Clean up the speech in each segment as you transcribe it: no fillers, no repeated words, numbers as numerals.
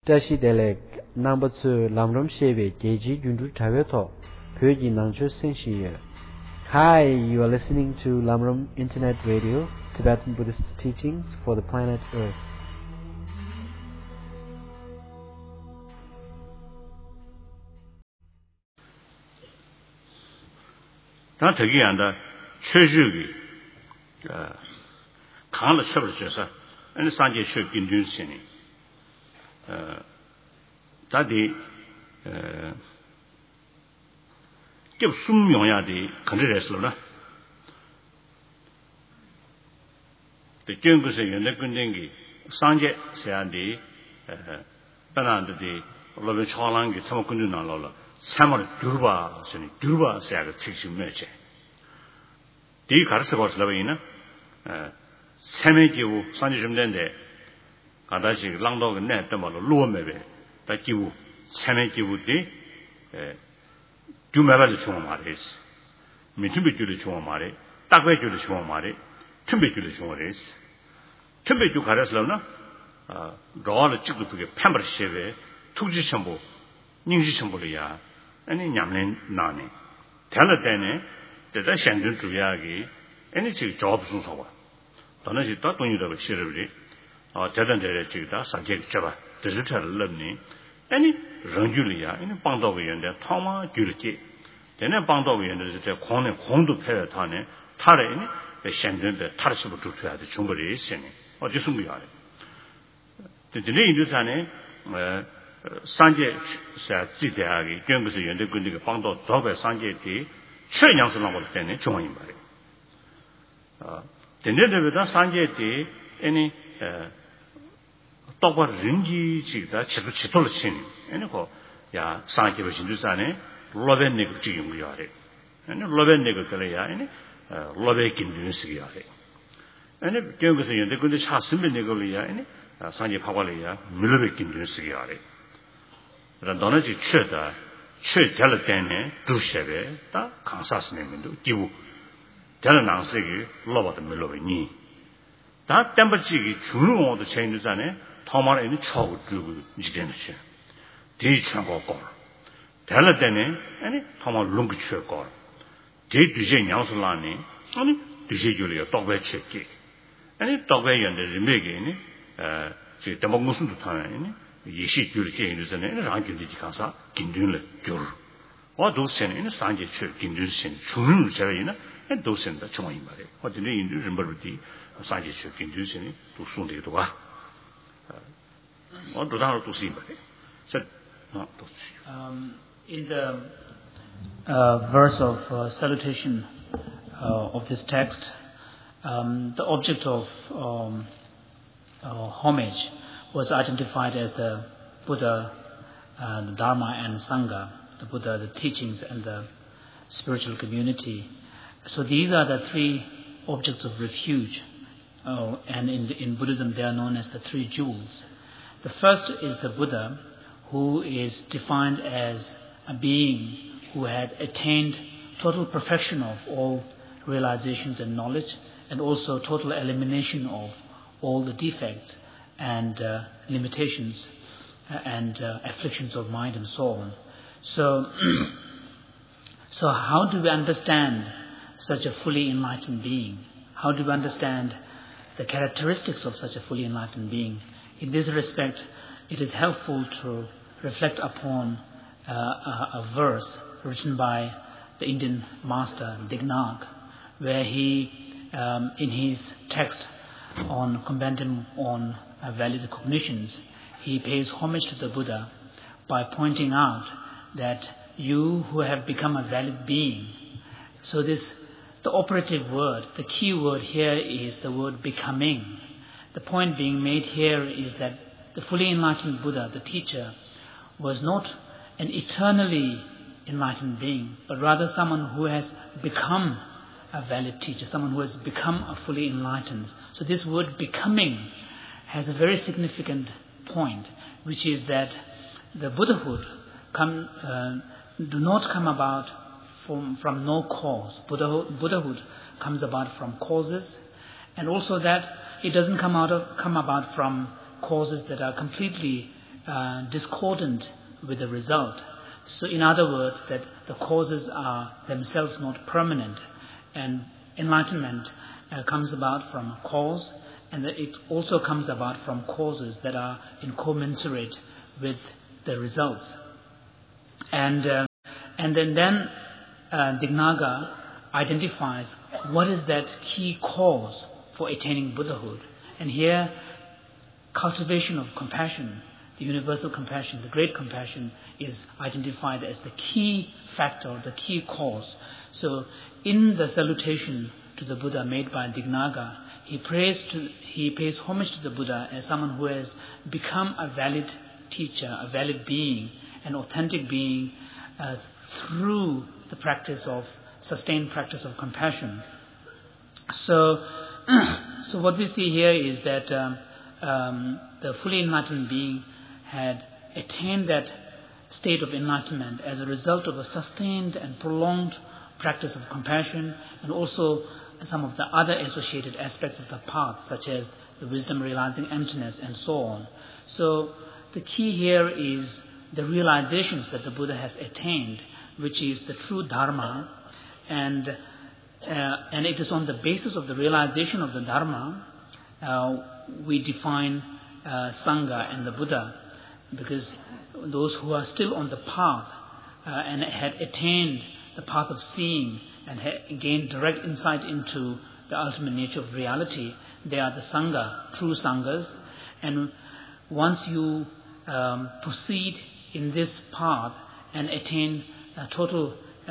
Tashi Delek, number 2, Lamram Shebe, Geji Jundu Taveto, Pyoji Nangcho Senshi. Hi, you are listening to Lamram Internet Radio, Tibetan Buddhist teachings for the planet Earth. 다 되게 한다. 최주기 강을 쳐버렸어. 아니 산제 쇼긴 준신이 다디 좀 숨용야디 컨트롤했을라. 대견 것에 연대 근den기 산제 세안디 바나한테 로베 초랑기 참 근주 나올라. 참을 두르바 선이 두르바 세야가 책임매체. 이 가르쳐 봤을라베이나 세메기우 산지 좀 된데 가다시 랑도가 냈던 말로 로메베 다기우 세메기우디 두메발을 총 말했어. 미tumbe줄을 총 말해. 딱배줄을 총 말해. tumbe줄을 총 말했어. tumbe줄 가르쳐라나 로를 찍고 그게 팸버 쉐베 투지 첨부 닝지 첨부리야. 아니 냠는 나네. 달을 때네 대다 현준 주야기 아니 지금 job 순서와 너는 또 돈이라고 싫으리 대단대래 지다 사제 잡아 디지털을 넣니 아니 런줄이야 아니 방도가 연데 타마 줄지 되는 방도가 연데 저 공내 공도 패야 타네 타래니 현준데 타르시부 주셔야 돼 충분히 있으니 어디 숨이야 되네 인도산에 산제 사 지대하기 경부서 연대 군대가 방도 더배 산제티 최양선을 볼 때는 중앙인 말이에요. 된데보다 산제티 아니 똑바로 ringi지다 지도를 치니 아니 거야 산제로 진주산에 로벤네그 지금 거야래. 아니 로벤네그 그래야 아니 로베 김준식이야. 아니 경부서 연대 군대 차스면 내걸이야 아니 산제 파관이야 밀로베 김준식이야. 그러나 너는 지 최다 최잘 때네 두셔베 다 강사스네면도 기부 잘은 낭색이 로버트 밀로베니 다 템버지기 주로도 체인드잖아요 토마에 있는 초고 주고 지게는지 대창고 거 잘 때네 아니 토마 롱그 쳐고 제 뒤에 양술라니 아니 뒤에 줄이야 떡배 쳤기 아니 떡배 연대 리메게니 제 대목무슨도 타네 예시 줄게 있는데 랑길이 가서 긴준을 줄. 도스는 산제 출 긴준신 주는 자리나 도스는 정말 말이에요. 어디는 인도 림버디 산제 출 긴준신이 도순대도 와. 도다로 도시 말이에요. In the verse of salutation of this text, the object of homage was identified as the Buddha, the Dharma and Sangha, the Buddha, the teachings and the spiritual community. So these are the three objects of refuge, and in Buddhism they are known as the three jewels. The first is the Buddha, who is defined as a being who had attained total perfection of all realizations and knowledge, and also total elimination of all the defects and limitations and afflictions of mind and soul. So how do we understand such a fully enlightened being? How do we understand the characteristics of such a fully enlightened being? In this respect, it is helpful to reflect upon a verse written by the Indian master Dignac, where he, in his text on Compendium on Valid Cognitions, he pays homage to the Buddha by pointing out that you who have become a valid being. So the operative word, the key word here is the word becoming. The point being made here is that the fully enlightened Buddha, the teacher, was not an eternally enlightened being, but rather someone who has become a valid teacher, someone who has become a fully enlightened. So this word becoming has a very significant point, which is that the Buddhahood do not come about from no cause. Buddhahood comes about from causes, and also that it doesn't come about from causes that are completely discordant with the result. So in other words, that the causes are themselves not permanent, and enlightenment comes about from a cause, and it also comes about from causes that are incommensurate with the results. And then Dignaga identifies what is that key cause for attaining Buddhahood. And here, cultivation of compassion, the universal compassion, the great compassion, is identified as the key factor, the key cause. So in the salutation to the Buddha made by Dignaga, he pays homage to the Buddha as someone who has become a valid teacher, a valid being, an authentic being through the sustained practice of compassion. So what we see here is that the fully enlightened being had attained that state of enlightenment as a result of a sustained and prolonged practice of compassion, and also some of the other associated aspects of the path, such as the wisdom realizing emptiness and so on. So the key here is the realizations that the Buddha has attained, which is the true Dharma, and it is on the basis of the realization of the Dharma we define Sangha and the Buddha, because those who are still on the path and had attained the path of seeing and had gained direct insight into the ultimate nature of reality, they are the Sangha, true Sanghas. And once you proceed in this path and attain a total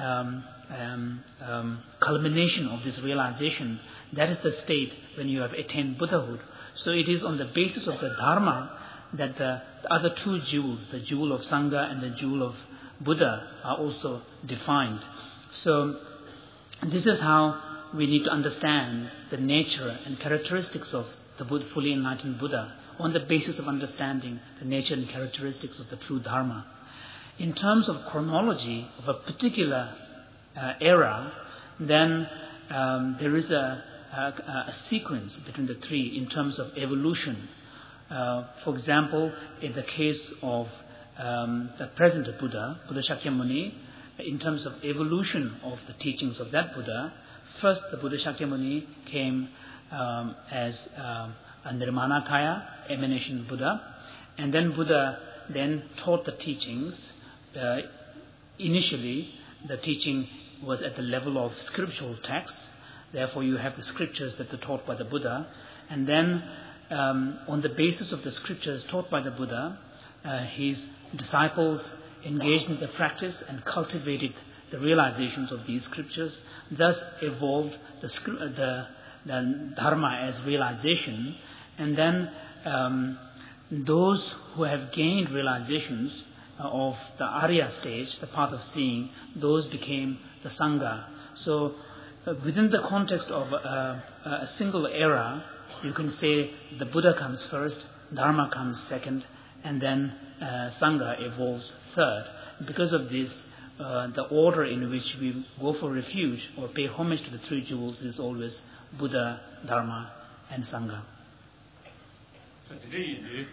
culmination of this realization, that is the state when you have attained Buddhahood. So it is on the basis of the Dharma that the other two jewels, the jewel of Sangha and the jewel of Buddha, are also defined. So this is how we need to understand the nature and characteristics of the fully enlightened Buddha, on the basis of understanding the nature and characteristics of the true Dharma. In terms of chronology of a particular era, then there is a sequence between the three in terms of evolution. For example, in the case of the present Buddha, Buddha Shakyamuni, in terms of evolution of the teachings of that Buddha, first the Buddha Shakyamuni came as a Nirmanakaya, emanation Buddha, and then Buddha then taught the teachings. Initially, the teaching was at the level of scriptural texts. Therefore, you have the scriptures that were taught by the Buddha. And then, on the basis of the scriptures taught by the Buddha, his disciples engaged in the practice and cultivated the realizations of these scriptures, thus evolved the Dharma as realization. And then those who have gained realizations of the Arya stage, the path of seeing, those became the Sangha. So within the context of a single era, you can say the Buddha comes first, Dharma comes second, and then Sangha evolves third. Because of this, the order in which we go for refuge or pay homage to the three jewels is always Buddha, Dharma, and Sangha. So today,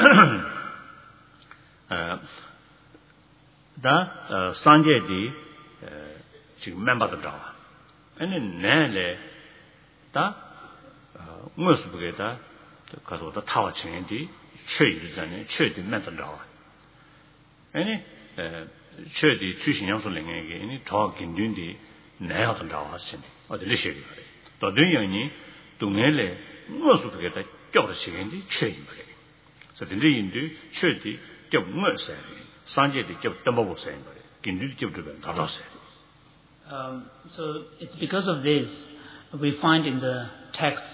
다 상계디 지금 멤버들다. 아니 내래 다 무엇을 보게다 가서 다 타와 친구디 최일전에 최디 멤버들다. 아니 최디 출신 양소랭에게 아니 더 긴준디 내야들다 하시네. 어디 리시기. 또 등연히 동네래 무엇을 보게다 껴서 시간디 최인데. 그래서 dindu 최디 껴 무엇을 So it's because of this we find in the text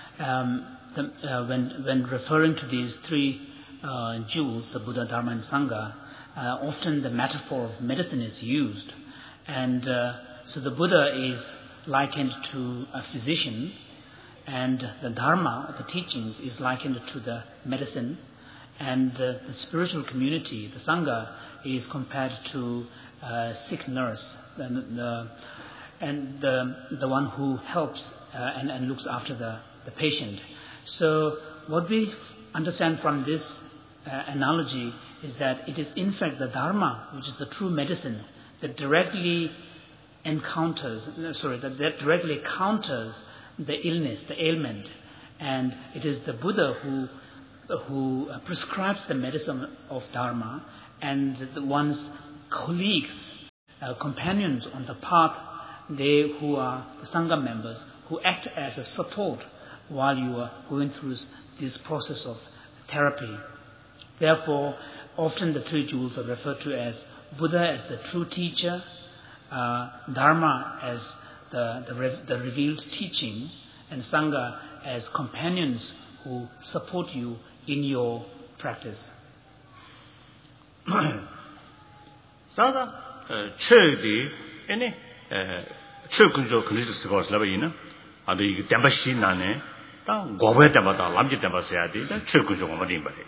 when referring to these three jewels, the Buddha, Dharma, and Sangha, often the metaphor of medicine is used, and so the Buddha is likened to a physician, and the Dharma, the teachings, is likened to the medicine. And the spiritual community, the Sangha, is compared to a sick nurse, and the one who helps and looks after the patient. So what we understand from this analogy is that it is in fact the Dharma, which is the true medicine, that directly that directly counters the illness, the ailment, and it is the Buddha who prescribes the medicine of Dharma, and the one's colleagues, companions on the path, they who are the Sangha members, who act as a support while you are going through this process of therapy. Therefore, often the three jewels are referred to as Buddha as the true teacher, Dharma as the revealed teaching, and Sangha as companions who support you in your practice. Sada chödi ene chökunjo kunju sigos labayina ado 이 담바시 나네 다 고베 담바다 람지 담바세야디 다 chökunjo 고마딘 바레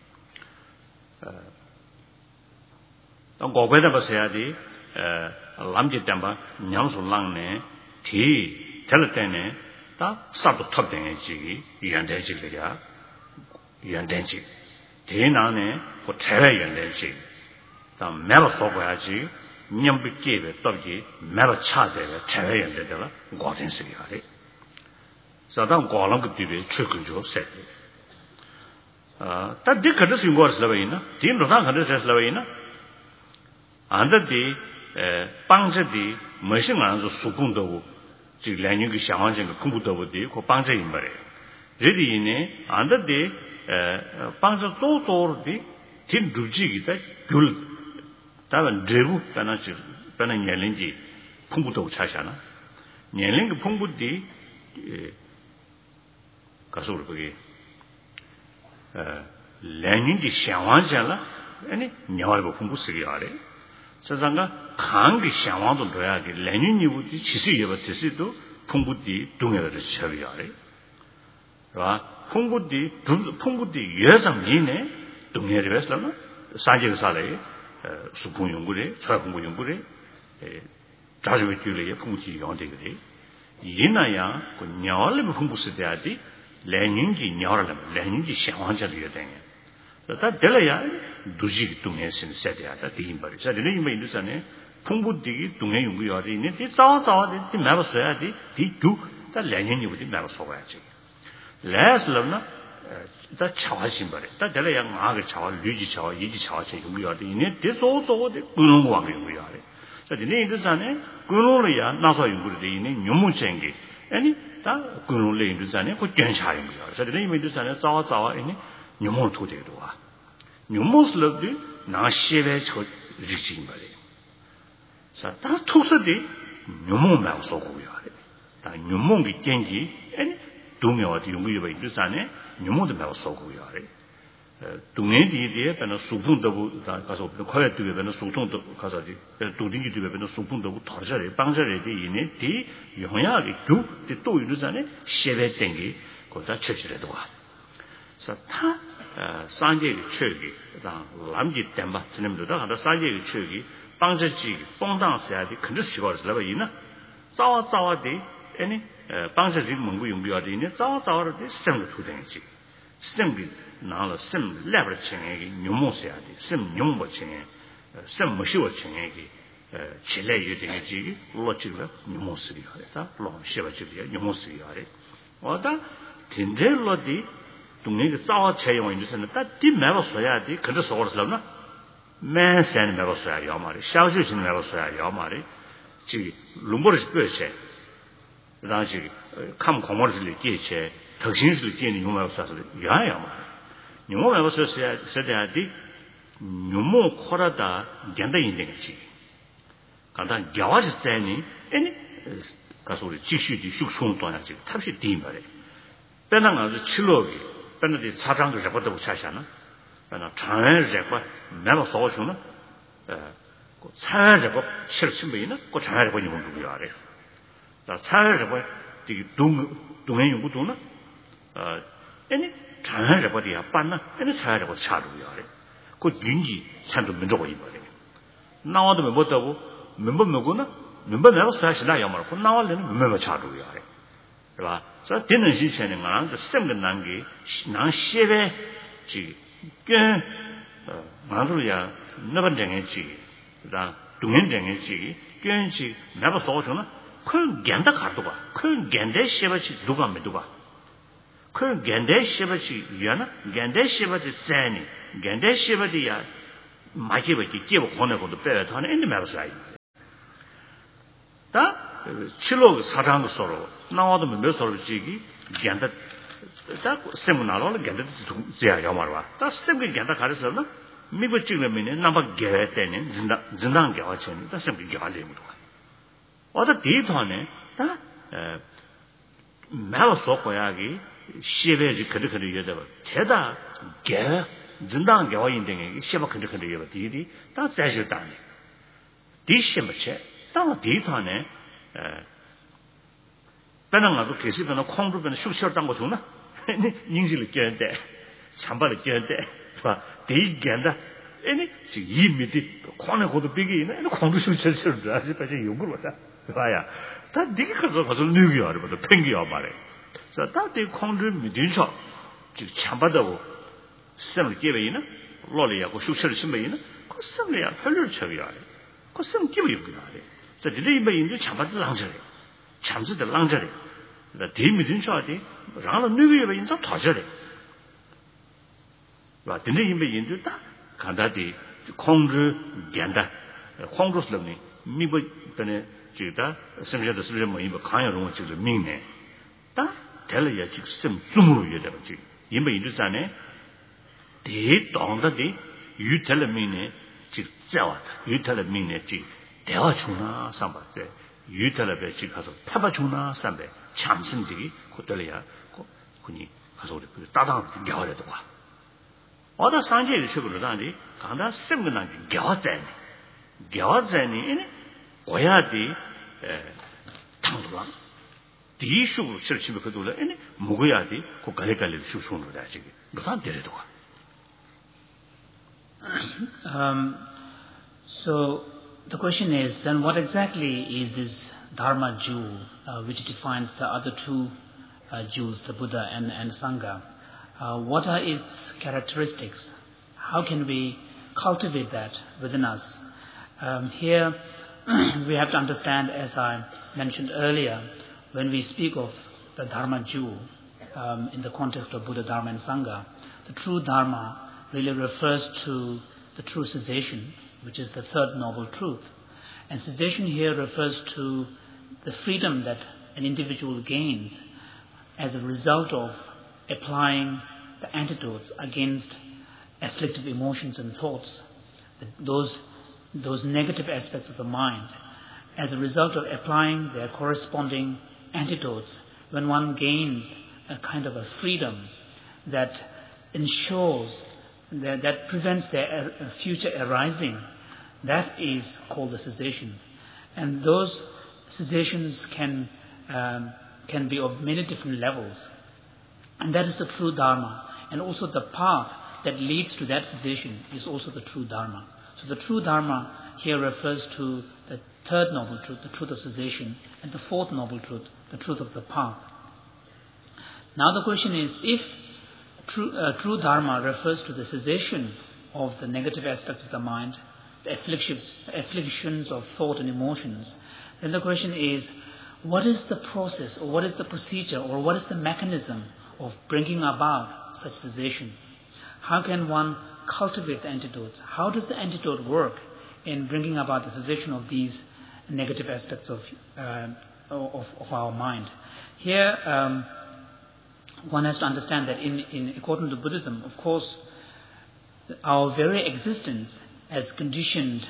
다 고베 담바세야디 람지 담바 냥솔랑네 티 텔테네 다 사도 탑된지 이안대지들이야 이안대지 대나네 고 제외 연대지 다 매버 써봐야지 냠비게베 떡지 매버 차대베 제외 연대더라 고된스리 하래 사단 고랑 그뒤에 최근조 셋 다 디커드 신고스라베이나 딘로상 하드스라베이나 안데디 방제디 머신안서 수군도 지 랭유기 상황적인 공부도부디 고 방제인 말이에요. 제디네 안데디 방제 또또르디 딘 두지기다 귤 다만 제부 변화지 변한 년齡지 풍부도 차샤나 년齡 그 풍부디 가서 우리 랭인지 상황잖아 아니 녀얼고 풍부스기 아래 세상가 강기 상황도 줘야지 랭인이부터 지수예버 지수도 풍부디 동해를 처리해야 돼. 봐. 풍부디 예상이네 동해를 해서는 산지사래 수분 연구래, 철분 연구래 자주의 줄에 풍부지 연대거든. 이나야 그 녀얼을 풍부스돼야지 랭인지 녀얼을 랭인지 상황자리야 돼. 다 될어야 두지 동해신 세대야다 디임바리. 자, 내가 이미 인도산에 풍부디 동해 연구해야 돼. 이제 싸워서 디 매버서야지. 디두 다 랭인이부터 매버서야지. 레슬럽나 다 차와신 바래. 다 될어야 마가 차와 류지 차와 이지 차와 제 연구해야 돼. 이제 대소소데 그런 거 하고 연구해야 돼. 자, 내가 인도산에 그런로야 나서 연구를 돼. 이제 묘문쟁기. 아니 다 그런로 인도산에 그 괜찮아 연구해야 돼. 자, 내가 이미 인도산에 싸워 이제 묘문 토대도 와. 묘문슬럽디 나시베 저 리진 바래. 자, 다 토서디 묘문만 쏘고요. 다 묘문이 땡기 아니 동요어디 연구해 인도산에 묘문도 말 쏘고요. 동네디에 변한 수분도 다 가서 거에 되게 변한 수통도 가서지 도딩이 되게 변한 수분도 더저래 방저래디 이네 디 영향이 또 인도산에 시베 땡기 거다 쳤지래도 와. 그래서 다 산제의 최기, 남지 땜바, 지nem도다 하다 산제의 최기, 방제지, 뽕당서야지, 근데 시골에서 이나 싸워디, 아니 방제지 문구 용비와디 이네 싸워디 시장도 투쟁이지, 시장비 나라 심 레버 칭에기 뇽모서야지, 심 뇽모 칭에, 심 무시워 칭에기 칠레 유딩이지, 로치가 뇽모스리 하다, 로 시바지비야 뇽모스리 하래, 어다 딘젤로디 동네에 싸워 채용이 있는데 다디 매버서야지 그저 서울에서나 매산 매버서야 말이 샤오주신 매버서야 말이 지 룸버를 뼈세 그다지 감 고모를 끼체 덕신을 끼는 용매버서서 야야 말이 용모 매버서야 세대야지 용모 코라다 견다 인정이지 간단 겨와지 때니 아니 가서 우리 지슈디 숙송 도야지 탑시 디 말이 배낭아주 칠로기 근데 사장도 잡아도 못 차잖아. 그러나 장애를 잡고 내가 써주는 그 장애 잡고 실습이나 그 장애 잡고 이거 누구야 알아. 자, 장애 잡고 이 동해 연구도나 아니 장애 잡고야 빠나 아니 장애 잡고 차도야 알아. 그 윤기 참도 문제가 이거래. 나와도 못 하고 멤버 먹고나 멤버 내가 사실나 야말 그 나와려는 멤버 차도야 알아. 그봐. 자, 되는 시체는 안 쌤은 난게 난 시베 지 만두야 너번쟁이지 라 동행쟁이지 괜지 내가 소소나 큰 겐다 가도가 큰 겐데 쉐바치 누가 메두가 큰 겐데 쉐바치 위하나 겐데 쉐바치 쟤니 겐데 쉐바디야 마치바치 제보 권해고도 빼다는 인데 말이야 다 칠로 사장도 서로 나와도 몇 서로 지기 겐다 다 세미나로 겐다 제야 말와 다 세미 겐다 가르쳐나 미국 찍으면 남바 개회 때는 진당 개화천 다 세미 개화리입니다 어디 데이터네 다 매워 속고야기 시베지 그렇게 여자 대다 개 진당 개화인등에 시바 그렇게 여자 디디 다 자주다네 디시마체 다 데이터네 배낭가도 계시면 콩루변 슈셔던 거 좋나 인지를 깨는데 참발을 깨는데 봐 대견다 아니 이 밑에 콩에 고도 비기 있네 콩도 슈셔셔도 아주 빠져 용을 왔다 봐야 다 네게 가서 누구야 알아봐도 팽기야 말해 자 다들 콩을 믿으셔 지금 참바다고 쌤을 깨베이나 로리야고 슈셔를 심베이나 그 쌤이야 별로 쳐야 그 쌤 끼고 있구나 자 이제 이제 참바다 랑저래 참즈다 랑저래 나 대미진 쳐야지 라는 누구야 인자 터져래 와 근데 이제 인도 다 간다디 콩르 겐다 콩르스름니 미버 전에 지다 심지어도 심지어 뭐 이거 강요롱을 지금 민네 다 텔레야 지금 숨으로 이래 버지 이제 인도 산에 대 동다디 유텔레민네 지금 자와 유텔레민네 지 대화 중나 삼바데 유텔레베 지 가서 타바 중나 삼베 참신들이 그들이야 그니 가서 우리 따당 겨울에도 와 어다 산지의 식으로 다니 간다 셈근한 겨자니 이네 오야디 당도랑 디슈로 철치면 그도라 이네 먹어야디 그 갈갈리 슈슈로 다지 너다 데려도 와 So the question is then what exactly is this Dharma jewel which defines the other two jewels, the Buddha and Sangha? What are its characteristics? How can we cultivate that within us? Here we have to understand, as I mentioned earlier, when we speak of the Dharma jewel in the context of Buddha, Dharma and Sangha, the true Dharma really refers to the true cessation, which is the third noble truth. And cessation here refers to the freedom that an individual gains as a result of applying the antidotes against afflictive emotions and thoughts, those negative aspects of the mind. As a result of applying their corresponding antidotes, when one gains a kind of a freedom that ensures that prevents their future arising, that is called the cessation. And those cessations can be of many different levels. And that is the true Dharma. And also the path that leads to that cessation is also the true Dharma. So the true Dharma here refers to the third noble truth, the truth of cessation, and the fourth noble truth, the truth of the path. Now the question is, if true Dharma refers to the cessation of the negative aspects of the mind, the afflictions of thought and emotions, then the question is, what is the process, or what is the procedure, or what is the mechanism of bringing about such cessation? How can one cultivate the antidotes? How does the antidote work in bringing about the cessation of these negative aspects of our mind? Here, one has to understand that in according to Buddhism, of course, our very existence as conditioned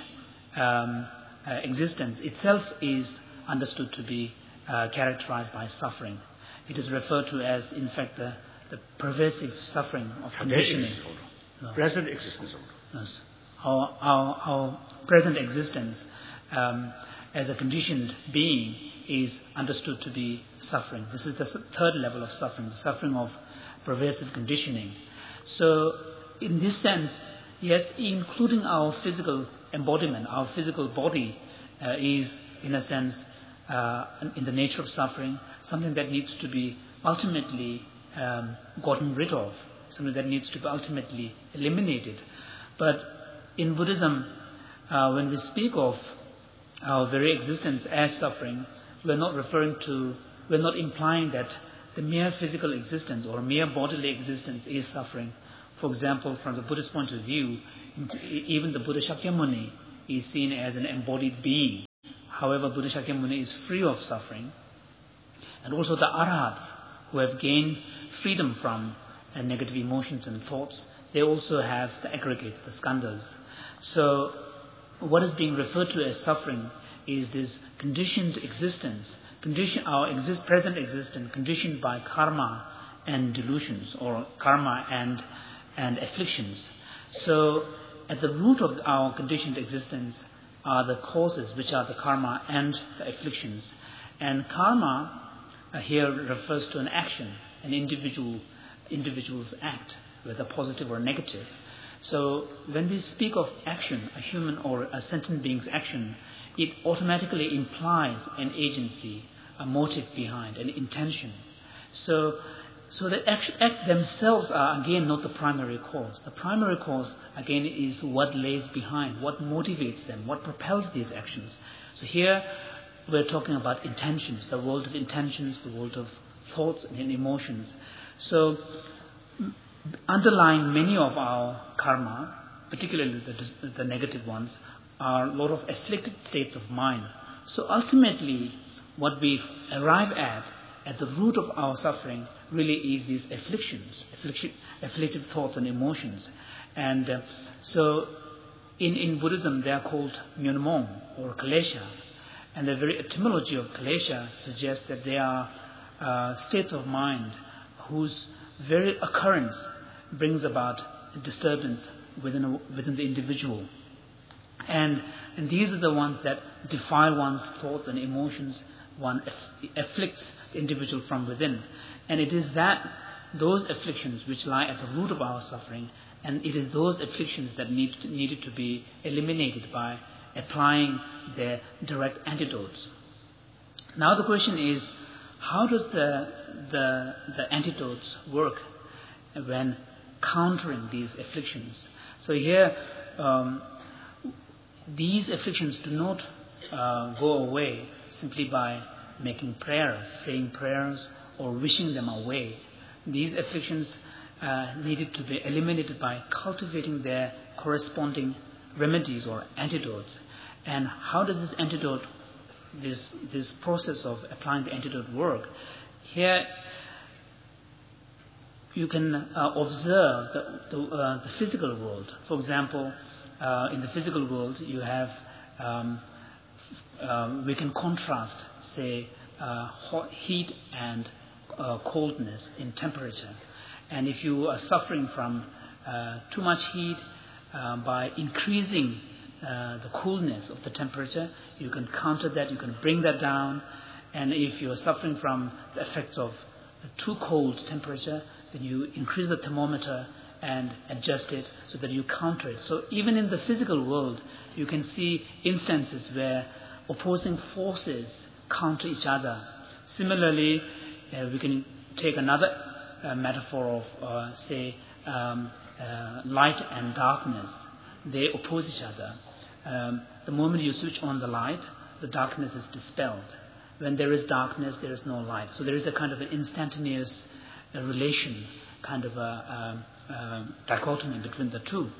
existence itself is understood to be characterized by suffering. It is referred to as, in fact, the pervasive suffering of conditioning. No. Present existence. Yes. Our present existence as a conditioned being is understood to be suffering. This is the third level of suffering, the suffering of pervasive conditioning. So, in this sense, yes, including our physical embodiment, our physical body is, in a sense, in the nature of suffering, something that needs to be ultimately gotten rid of something that needs to be ultimately eliminated. But in Buddhism, when we speak of our very existence as suffering, we're not implying that the mere physical existence or mere bodily existence is suffering. For example, from the Buddhist point of view, even the Buddha Shakyamuni is seen as an embodied being. However, Buddha Shakyamuni is free of suffering. And also the Arhats, who have gained freedom from negative emotions and thoughts, they also have the aggregates, the skandhas. So what is being referred to as suffering is this conditioned existence, present existence conditioned by karma and delusions, or karma and afflictions. So at the root of our conditioned existence are the causes, which are the karma and the afflictions. And karma here refers to an action, an individual's act, whether positive or negative. So when we speak of action, a human or a sentient being's action, it automatically implies an agency, a motive behind, an intention. So the act themselves are again not the primary cause. The primary cause again is what lays behind, what motivates them, what propels these actions. So here we're talking about intentions, the world of intentions, the world of thoughts and emotions. So underlying many of our karma, particularly the negative ones, are a lot of afflicted states of mind. So ultimately, what we arrive at the root of our suffering, really is these afflicted thoughts and emotions. And so in Buddhism, they are called myonmong or klesha. And the very etymology of klesha suggests that they are states of mind whose very occurrence brings about a disturbance within the individual. And these are the ones that defy one's thoughts and emotions. One afflicts the individual from within. And it is those afflictions which lie at the root of our suffering, and it is those afflictions that needed to be eliminated by applying their direct antidotes. Now the question is, how does the antidotes work when countering these afflictions? So here, these afflictions do not go away simply by making prayers, saying prayers, or wishing them away. These afflictions needed to be eliminated by cultivating their corresponding remedies or antidotes. And how does this antidote, this process of applying the antidote work? Here you can observe the physical world. For example, in the physical world you have, we can contrast, say, heat and coldness in temperature. And if you are suffering from too much heat, by increasing the coolness of the temperature, you can counter that, you can bring that down. And if you are suffering from the effects of a too cold temperature, then you increase the thermometer and adjust it so that you counter it. So even in the physical world, you can see instances where opposing forces counter each other. Similarly, we can take another metaphor of, say, light and darkness. They oppose each other. The moment you switch on the light, the darkness is dispelled. When there is darkness, there is no light. So there is a kind of an instantaneous relation, kind of a dichotomy between the two.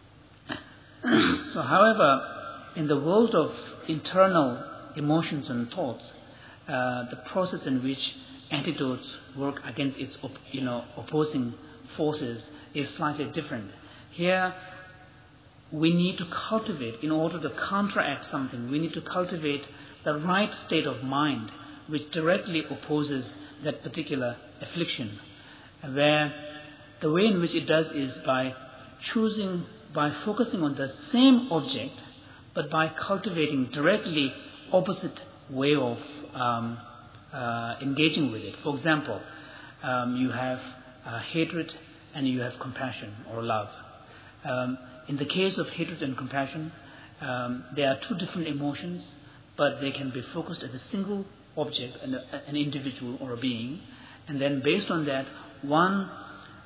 So, however, in the world of internal emotions and thoughts, the process in which antidotes work against its opposing forces is slightly different. Here, we need to cultivate, in order to counteract something, we need to cultivate the right state of mind which directly opposes that particular affliction, where the way in which it does is by focusing on the same object, but by cultivating directly opposite way of engaging with it. For example, you have hatred and you have compassion or love. In the case of hatred and compassion, there are two different emotions, but they can be focused as a single object, an individual or a being, and then based on that, one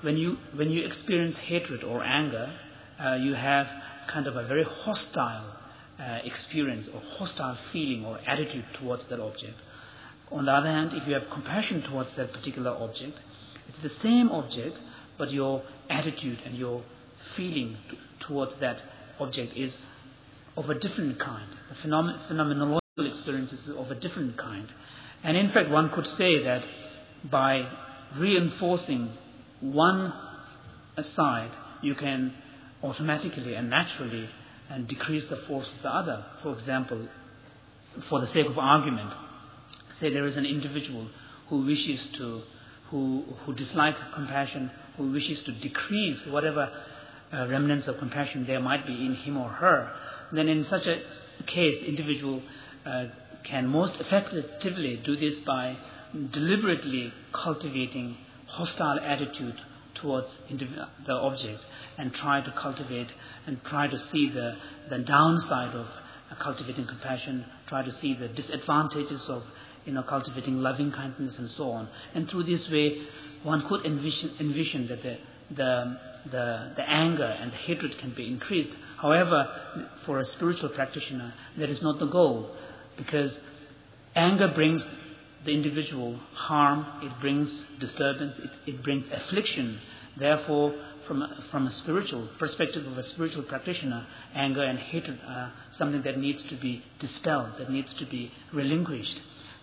when you experience hatred or anger, you have kind of a very hostile experience or hostile feeling or attitude towards that object. On the other hand, if you have compassion towards that particular object, it's the same object, but your attitude and your feeling towards that object is of a different kind. The phenomenological experience is of a different kind. And in fact, one could say that by reinforcing one side, you can automatically and naturally and decrease the force of the other. For example, for the sake of argument, say there is an individual who dislikes compassion, who wishes to decrease whatever remnants of compassion there might be in him or her. Then in such a case, the individual can most effectively do this by deliberately cultivating hostile attitude towards the object, and try to cultivate and try to see the downside of cultivating compassion, try to see the disadvantages of cultivating loving kindness and so on. And through this way, one could envision that the anger and the hatred can be increased. However, for a spiritual practitioner, that is not the goal, because anger brings the individual harm, it brings disturbance, it brings affliction. Therefore, from a spiritual perspective of a spiritual practitioner, anger and hatred are something that needs to be dispelled, that needs to be relinquished.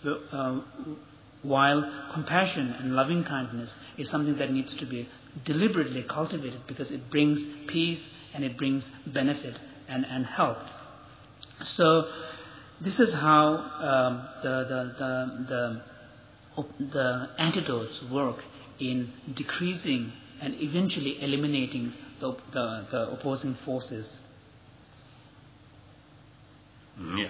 While compassion and loving kindness is something that needs to be deliberately cultivated, because it brings peace and it brings benefit and help. So this is how the antidotes work in decreasing and eventually eliminating the opposing forces. Yeah.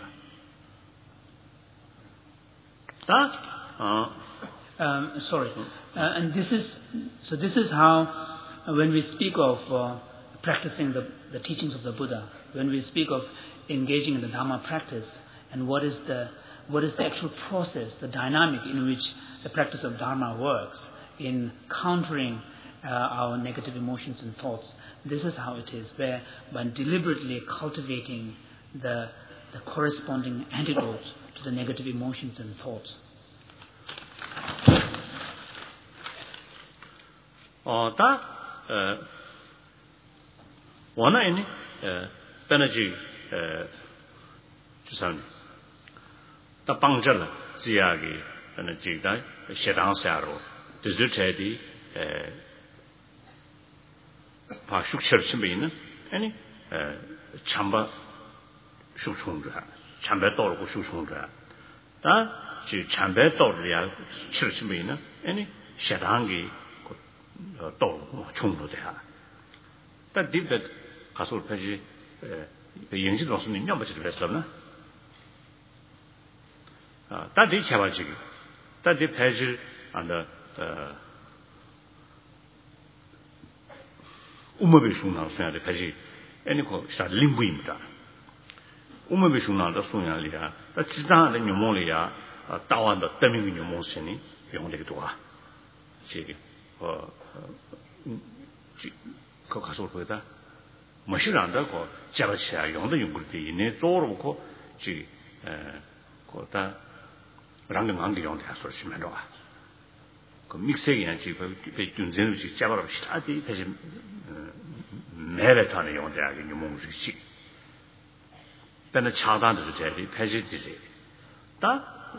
And this is how when we speak of practicing the teachings of the Buddha, when we speak of engaging in the Dharma practice, and what is the actual process, the dynamic in which the practice of Dharma works in countering our negative emotions and thoughts. This is how it is, where by deliberately cultivating the corresponding antidotes to the negative emotions and thoughts. Wana ini penaji 주산 다 방절 지야기 penaji 다 시당사로 디지털이 파슈처치면은 아니 참바 슈충자 참배 떠오르고 슈충자 다지 참배 떠오르야 치르치면은 아니 시당기 떠오르고 충분해야 다 디베 가서 패지 영지 교수님 냠버지 됐었나 다디 차바지 다디 패지 안다 우마베 슈나 소야데 패지 애니코 사 림부입니다 우마베 슈나도 소야리야 다 지자의 녀모리야 따완다 때문에 녀모스니 용되기도 와 지기 그 가서 보다 뭐시란다고 잡아치야 용도 용글이 이내 쪼르고 지 거다 랑랑한게 용데 하서 시면 와. 그 믹스에 지금 그 준전을 지 잡아라 시다지 다시 매레타는 용데하게 녀몽식. 근데 차단도 제리 패지지. 다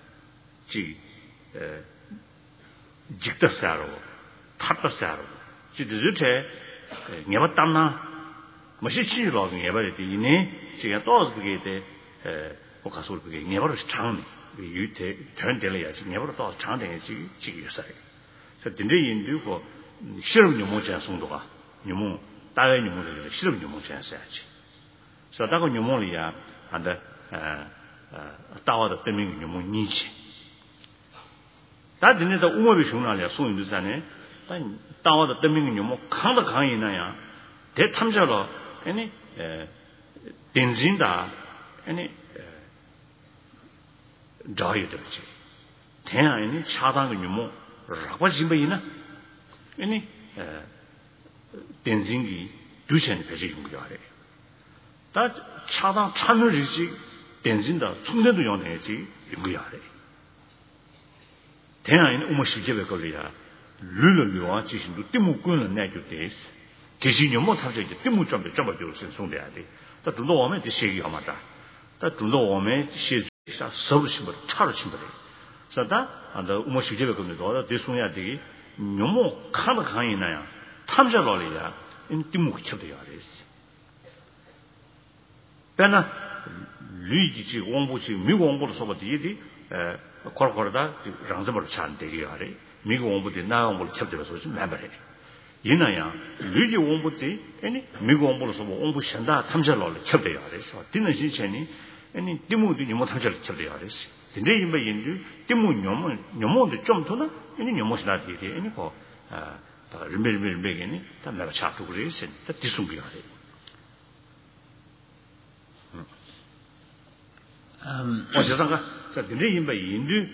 직다사로 탑다사로 지드르테 녀봤담나 뭐시치로 녀바리디 이네 지가 또스게 돼 가서 그게 녀바로 장네 유태 전del이야지 녀바로 또 장대에 지기 요사해 그래서 딘데 인도고 실험 녀모자 송도가 녀모 다의 녀모들 실험 녀모자 해야지 그래서 다고 녀모리야 한다 따와도 때문에 녀모 니치 다든에도 우모비 중나려 소인도산에 따와도 때문에 녀모 강도 강이나야 대탐자로 아니 딘진다 아니 자유되지 대안이 차단의 묘모 라바지메이나 아니 덴징이 두천 배제 용기하래. 다 차당 참여리지 덴진다 총대도 용해지 용기하래. 대한인 우모시제베 걸리야. 르르르와 지신도 띠무꾼은 내주데스. 지신이 뭐 탑재 이제 띠무 좀 좀 송돼야 돼. 다 둘도 오면 돼 시기 하마다. 다 둘도 오면 시사 서브심을 차로 침버려. 그래서 다 우모시제베 걸리도 대송해야 되기 묘모 칸을 강이나야 탐자로리야 이 띠무가 쳐도야 돼스. 배나 류지지 공부지 미국 공부를 써봐 뒤에 코르코르다 장점을 잘 되게 하래. 미국 공부들 나 공부를 첩되어서 좀 매버래. 이나야 류지 공부들 아니 미국 공부를 써봐 공부 신다 탐절로 첩되어 하래서 듣는 시체니 아니 띠무도 못 탐절 첩되어 하래서. 근데 이제 인류 띠무 녀모도 좀 더나 아니 녀모시나 되게 아니 거 다 르멜멜멜이니 다 내가 잡고 그래서 다 뒤숭비가 돼. 어제상가 근데 인바 인류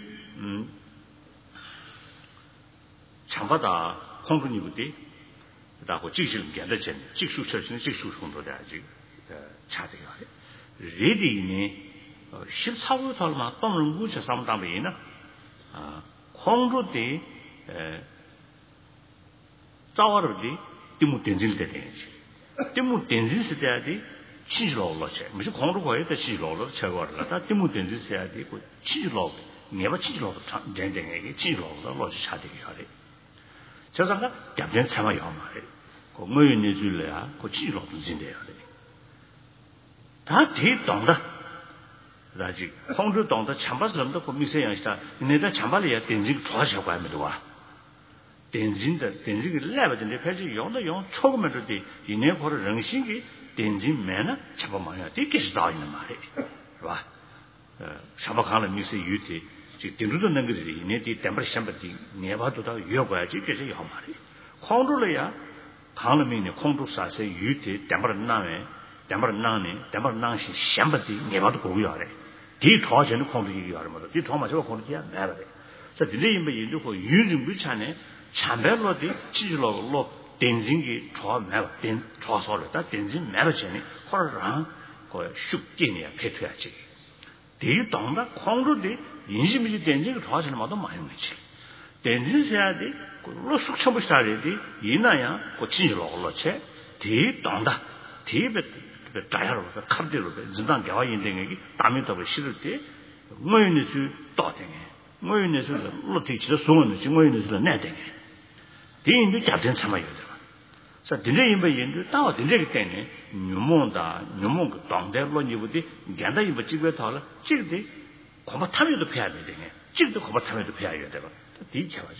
참바다 공군이부터 다고 직실 견대전 직수 처신의 직수 정도다 아직 차대요. 레디니 14월 달마 똥을 무쳐 삼담이나 공주대 자와르디 띠무 덴진데 되지. 띠무 덴진스 돼야지 치즈로 올라체. 무슨 공로 거에 때 치즈로 올라 쳐거라. 다 띠무 덴진스 해야 되고 치즈로 내가 치즈로 덴덴에게 치즈로 올라 차대기 하래. 저상가 약간 참아요 말해. 그 뭐였니 줄래야? 그 치즈로 덴진데요. 다 대동다. 라지 공주 동다 참바스럼도 그 미세양시다. 내가 참발이야 덴진 좋아하셔고 하면 와. 덴진의 레벨인데 패지 용도 용 초금에도 이내 거를 정신이 덴진 매나 잡아마야 되게서 다 있는 말이에요. 봐. 사바칸의 미세 유티 지 덴루도 능들이 이내디 템퍼리 샴바디 내봐도 다 유어가야지 그래서 요 말이에요. 공주래야 강림이네 공주 사세 유티 템퍼리 나네 샴바디 내봐도 고요하래. 뒤 도와주는 공주 얘기하는 거다. 뒤 도와줘 공주야 내봐래. 자, 딜레이면 이거 유증 비차네. 참배로디 치즈로로 덴징기 좋아매가 덴 좋아서다 덴징 매버지니 호르랑 그 숙기니야 패트야지 대동다 공주디 인심이 덴징이 좋아하는 마도 많이 있지 덴징해야지 그로 숙청부 살이디 이나야 그 치즈로 올라체 대동다 대베 다야로 갑대로 진단 개화 인생이 담에도 싫을 때 뭐였는지 또되게 뭐였는지 로티치도 소문이 뭐였는지 내되게 대인도 잡된 참아요. 자, 진짜 인바 인도 다 진짜 때문에 녀몽 그 당대로 니부디 간다 이거 찍어 타라. 찍대 고마 탐에도 패야 되네. 찍도 고마 탐에도 패야 되고. 이 차가지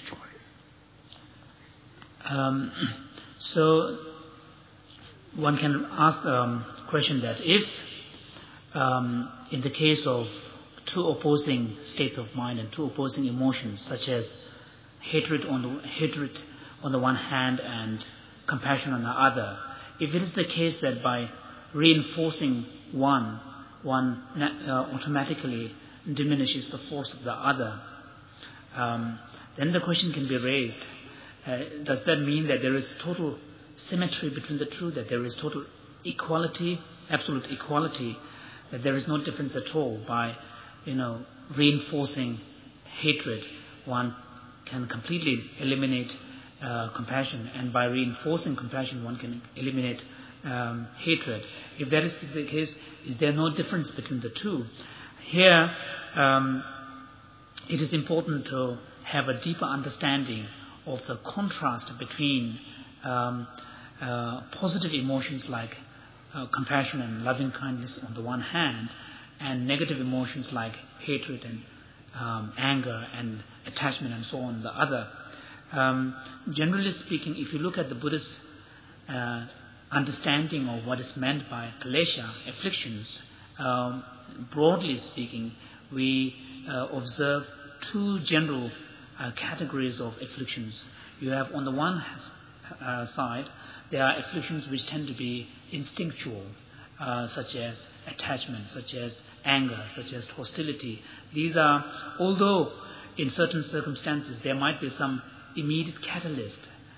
좋아요. So one can ask the question that if in the case of two opposing states of mind and two opposing emotions such as hatred on the one hand and compassion on the other, if it is the case that by reinforcing one automatically diminishes the force of the other, then the question can be raised, does that mean that there is total symmetry between the two, that there is total equality, absolute equality, that there is no difference at all? By reinforcing hatred, one can completely eliminate compassion, and by reinforcing compassion one can eliminate hatred. If that is the case, is there no difference between the two? Here it is important to have a deeper understanding of the contrast between positive emotions like compassion and loving kindness on the one hand, and negative emotions like hatred and anger and attachment and so on the other. Generally speaking, if you look at the Buddhist understanding of what is meant by klesha, afflictions, broadly speaking, we observe two general categories of afflictions. You have on the one side, there are afflictions which tend to be instinctual, such as attachment, such as anger, such as hostility. These are, although in certain circumstances there might be some immediate catalyst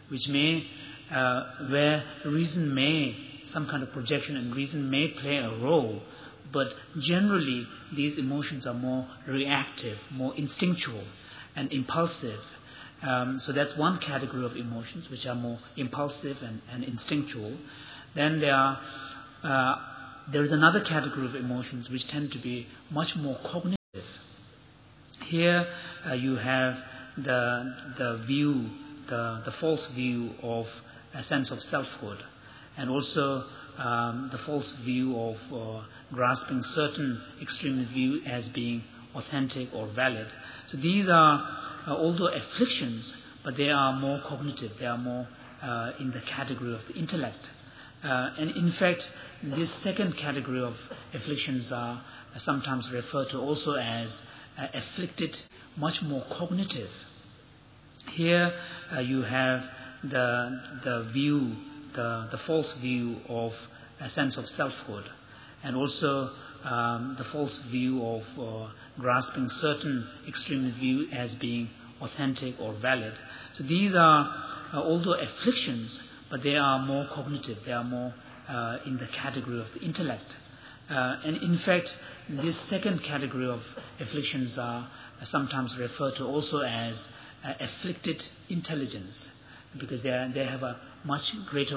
which may, where reason may, some kind of projection and reason may play a role, but generally these emotions are more reactive, more instinctual and impulsive. So that's one category of emotions which are more impulsive and instinctual. Then there is another category of emotions which tend to be much more cognitive. Here you have the view, the false view of a sense of selfhood, and also the false view of grasping certain extremist view as being authentic or valid. So these are, although afflictions, but they are more cognitive, they are more in the category of the intellect. And in fact, this second category of afflictions are sometimes referred to also as afflicted, much more cognitive. Here you have the view, the false view of a sense of selfhood, and also the false view of grasping certain extremist view as being authentic or valid. So these are, although afflictions, but they are more cognitive, they are more in the category of the intellect. And in fact, this second category of afflictions are sometimes referred to also as afflicted intelligence, because they have a much greater